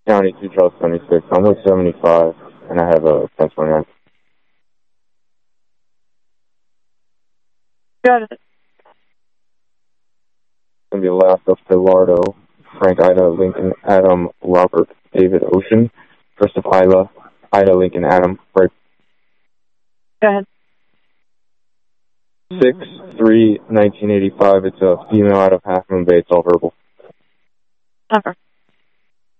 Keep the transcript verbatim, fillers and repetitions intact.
County two Charles seventy-six. I'm with seventy-five, and I have a ten twenty-nine. Got it. Going to be last of Filardo, Frank, Ida, Lincoln, Adam, Robert, David, Ocean. First of Isla, Ida, Lincoln, Adam, break. Go ahead. six three nineteen eighty-five. It's a female out of Half Moon Bay. It's all verbal. Over.